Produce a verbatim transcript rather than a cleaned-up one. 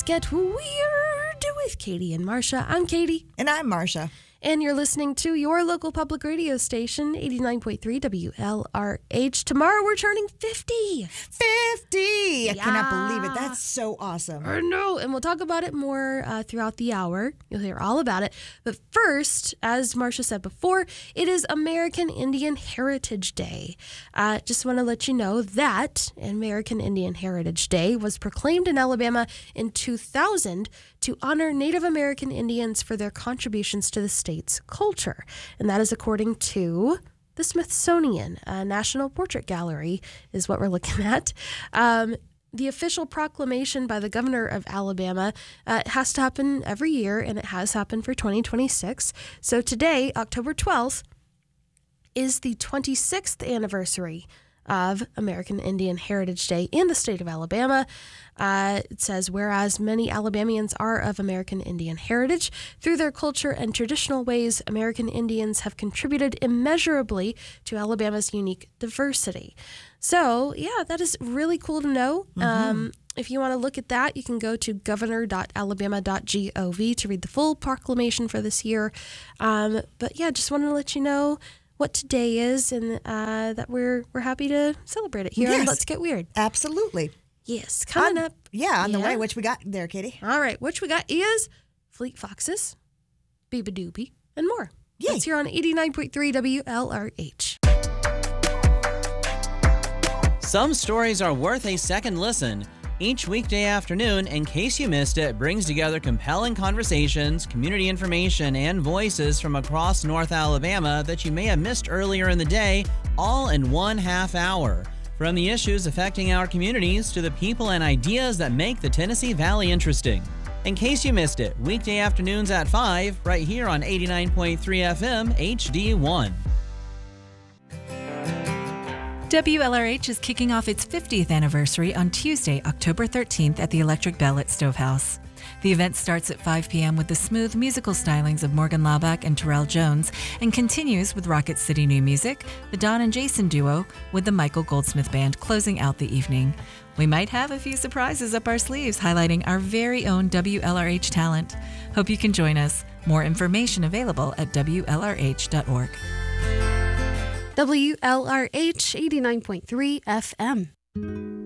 Get Weird with Katie and Marsha. I'm Katie. And I'm Marsha. And you're listening to your local public radio station, eighty-nine point three W L R H. Tomorrow we're turning fifty. fifty! I Yeah. cannot believe it. That's so awesome. I know. And we'll talk about it more uh, throughout the hour. You'll hear all about it. But first, as Marsha said before, it is American Indian Heritage Day. Uh, just want to let you know that American Indian Heritage Day was proclaimed in Alabama in two thousand to honor Native American Indians for their contributions to the state's culture. And that is according to the Smithsonian uh, National Portrait Gallery is what we're looking at. Um, the official proclamation by the governor of Alabama uh, has to happen every year, and it has happened for twenty twenty-six. So today, October twelfth, is the twenty-sixth anniversary of American Indian Heritage Day in the state of Alabama. Uh, it says, whereas many Alabamians are of American Indian heritage, through their culture and traditional ways, American Indians have contributed immeasurably to Alabama's unique diversity. So, yeah, that is really cool to know. Mm-hmm. Um, if you want to look at that, you can go to governor dot alabama dot gov to read the full proclamation for this year. Um, but, yeah, just wanted to let you know what today is, and uh, that we're we're happy to celebrate it here. Yes. And Let's Get Weird. Absolutely. Yes, coming on, up. Yeah, on yeah. the way. Which we got there, Katie? All right, which we got is Fleet Foxes, Beeba Doobie, and more. Yay. That's here on eighty-nine point three W L R H. Some stories are worth a second listen. Each weekday afternoon, in case you missed it, brings together compelling conversations, community information, and voices from across North Alabama that you may have missed earlier in the day, all in one half hour. From the issues affecting our communities to the people and ideas that make the Tennessee Valley interesting. In case you missed it, weekday afternoons at five, right here on eighty-nine point three F M H D one. W L R H is kicking off its fiftieth anniversary on Tuesday, October thirteenth at the Electric Bell at Stovehouse. The event starts at five p.m. with the smooth musical stylings of Morgan Laubach and Terrell Jones and continues with Rocket City New Music, the Don and Jason duo, with the Michael Goldsmith Band closing out the evening. We might have a few surprises up our sleeves highlighting our very own W L R H talent. Hope you can join us. More information available at W L R H dot org. W L R H eighty-nine point three F M.